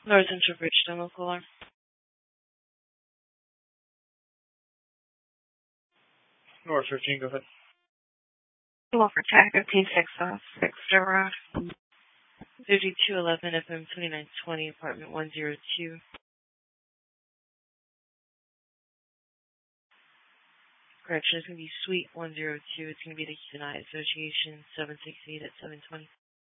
North Central Bridge Demo Caller. North 15, go ahead. Well, for TAC 15 6 off 6 Road. 5211 FM 2920, apartment 102. Correction, it's going to be Suite 102. It's going to be the United Association 768 at 720.